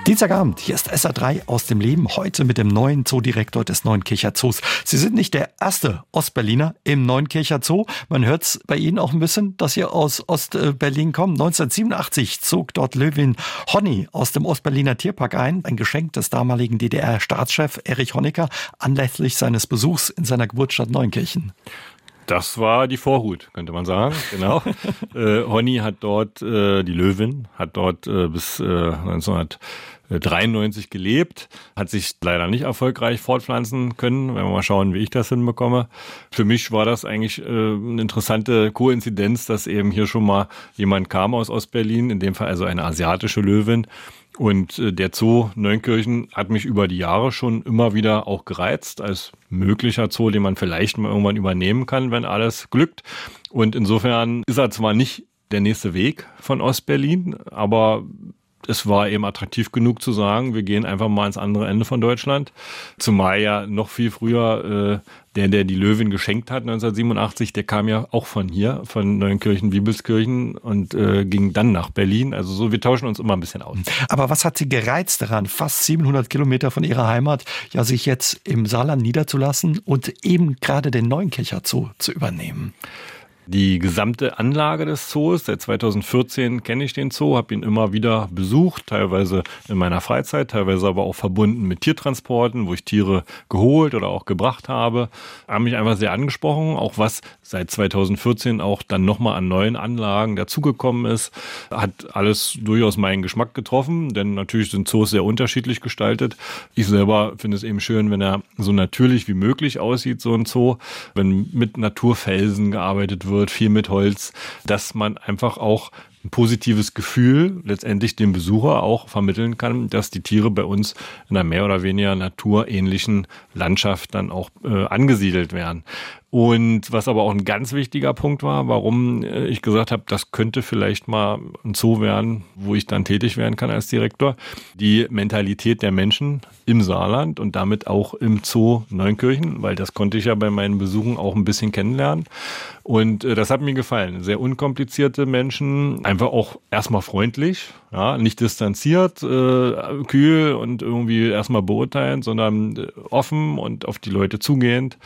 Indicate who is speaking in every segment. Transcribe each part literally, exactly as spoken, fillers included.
Speaker 1: Dienstagabend, hier ist S R drei aus dem Leben, heute mit dem neuen Zoodirektor des Neunkircher Zoos. Sie sind nicht der erste Ostberliner im Neunkircher Zoo. Man hört es bei Ihnen auch ein bisschen, dass Sie aus Ostberlin kommen. neunzehnhundertsiebenundachtzig zog dort Löwin Honey aus dem Ostberliner Tierpark ein. Ein Geschenk des damaligen D D R-Staatschefs Erich Honecker anlässlich seines Besuchs in seiner Geburtsstadt Neunkirchen.
Speaker 2: Das war die Vorhut, könnte man sagen, genau. äh, Honey hat dort, äh, die Löwin, hat dort äh, bis äh, neunzehnhundertdreiundneunzig gelebt, hat sich leider nicht erfolgreich fortpflanzen können. Wenn wir mal schauen, wie ich das hinbekomme. Für mich war das eigentlich äh, eine interessante Koinzidenz, dass eben hier schon mal jemand kam aus Ostberlin, in dem Fall also eine asiatische Löwin. Und der Zoo Neunkirchen hat mich über die Jahre schon immer wieder auch gereizt als möglicher Zoo, den man vielleicht mal irgendwann übernehmen kann, wenn alles glückt. Und insofern ist er zwar nicht der nächste Weg von Ostberlin, aber es war eben attraktiv genug zu sagen, wir gehen einfach mal ans andere Ende von Deutschland. Zumal ja noch viel früher äh, der, der die Löwin geschenkt hat, neunzehnhundertsiebenundachtzig, der kam ja auch von hier, von Neunkirchen-Wiebelskirchen und äh, ging dann nach Berlin. Also so, wir tauschen uns immer ein bisschen aus.
Speaker 1: Aber was hat Sie gereizt daran, fast siebenhundert Kilometer von Ihrer Heimat, ja sich jetzt im Saarland niederzulassen und eben gerade den Neunkircher Zoo zu übernehmen?
Speaker 2: Die gesamte Anlage des Zoos, seit zweitausendvierzehn kenne ich den Zoo, habe ihn immer wieder besucht, teilweise in meiner Freizeit, teilweise aber auch verbunden mit Tiertransporten, wo ich Tiere geholt oder auch gebracht habe. Haben mich einfach sehr angesprochen, auch was seit zweitausendvierzehn auch dann nochmal an neuen Anlagen dazugekommen ist, hat alles durchaus meinen Geschmack getroffen, denn natürlich sind Zoos sehr unterschiedlich gestaltet. Ich selber finde es eben schön, wenn er so natürlich wie möglich aussieht, so ein Zoo, wenn mit Naturfelsen gearbeitet wird, viel mit Holz, dass man einfach auch ein positives Gefühl letztendlich dem Besucher auch vermitteln kann, dass die Tiere bei uns in einer mehr oder weniger naturähnlichen Landschaft dann auch äh, angesiedelt werden. Und was aber auch ein ganz wichtiger Punkt war, warum ich gesagt habe, das könnte vielleicht mal ein Zoo werden, wo ich dann tätig werden kann als Direktor, die Mentalität der Menschen im Saarland und damit auch im Zoo Neunkirchen, weil das konnte ich ja bei meinen Besuchen auch ein bisschen kennenlernen. Und äh, das hat mir gefallen. Sehr unkomplizierte Menschen, einfach auch erstmal freundlich, ja, nicht distanziert, äh, kühl und irgendwie erstmal beurteilend, sondern äh, offen und auf die Leute zugehend.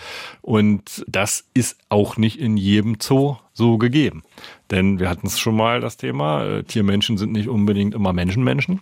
Speaker 2: Und das ist auch nicht in jedem Zoo so gegeben. Denn wir hatten es schon mal, das Thema, äh, Tiermenschen sind nicht unbedingt immer Menschenmenschen.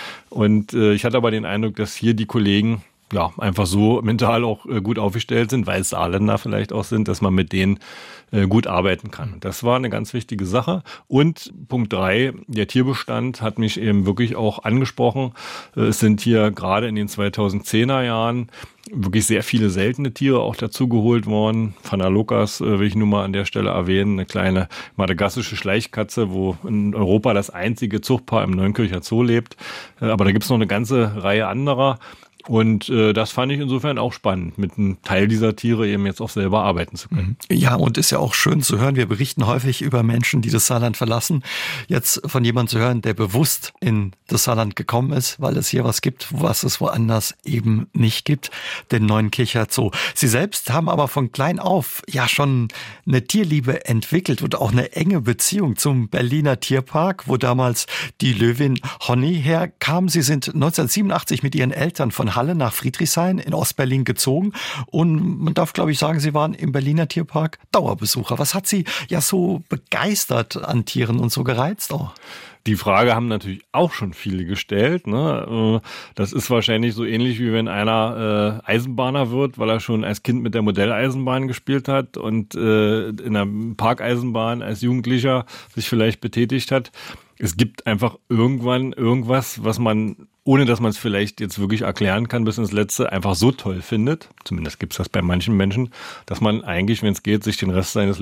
Speaker 2: Und äh, ich hatte aber den Eindruck, dass hier die Kollegen ja einfach so mental auch äh, gut aufgestellt sind, weil es Saarländer vielleicht auch sind, dass man mit denen äh, gut arbeiten kann. Das war eine ganz wichtige Sache. Und Punkt drei, der Tierbestand hat mich eben wirklich auch angesprochen. Äh, es sind hier gerade in den zweitausendzehner Jahren wirklich sehr viele seltene Tiere auch dazugeholt worden. Phanerokas äh, will ich nur mal an der Stelle erwähnen, eine kleine madagassische Schleichkatze, wo in Europa das einzige Zuchtpaar im Neunkircher Zoo lebt. Äh, aber da gibt es noch eine ganze Reihe anderer. Und äh, das fand ich insofern auch spannend, mit einem Teil dieser Tiere eben jetzt auch selber arbeiten zu können.
Speaker 1: Ja, und ist ja auch schön zu hören, wir berichten häufig über Menschen, die das Saarland verlassen. Jetzt von jemandem zu hören, der bewusst in das Saarland gekommen ist, weil es hier was gibt, was es woanders eben nicht gibt, den Neunkircher Zoo. Sie selbst haben aber von klein auf ja schon eine Tierliebe entwickelt und auch eine enge Beziehung zum Berliner Tierpark, wo damals die Löwin Honey herkam. Sie sind neunzehnhundertsiebenundachtzig mit ihren Eltern von Halle nach Friedrichshain in Ostberlin gezogen und man darf, glaube ich, sagen, Sie waren im Berliner Tierpark Dauerbesucher. Was hat Sie ja so begeistert an Tieren und so gereizt auch?
Speaker 2: Die Frage haben natürlich auch schon viele gestellt. Ne? Das ist wahrscheinlich so ähnlich, wie wenn einer äh, Eisenbahner wird, weil er schon als Kind mit der Modelleisenbahn gespielt hat und äh, in der Parkeisenbahn als Jugendlicher sich vielleicht betätigt hat. Es gibt einfach irgendwann irgendwas, was man, ohne dass man es vielleicht jetzt wirklich erklären kann, bis ins Letzte einfach so toll findet, zumindest gibt es das bei manchen Menschen, dass man eigentlich, wenn es geht, sich den Rest seines